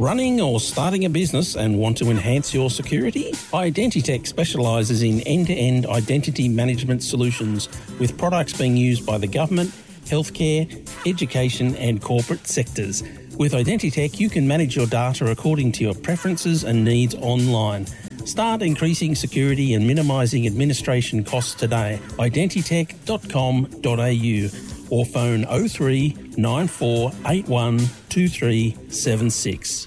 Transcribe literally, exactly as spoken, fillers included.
Running or starting a business and want to enhance your security? Identitech specialises in end-to-end identity management solutions with products being used by the government, healthcare, education and corporate sectors. With Identitech, you can manage your data according to your preferences and needs online. Start increasing security and minimising administration costs today. identitech dot com dot a u or phone oh three nine four eight one two three seven six.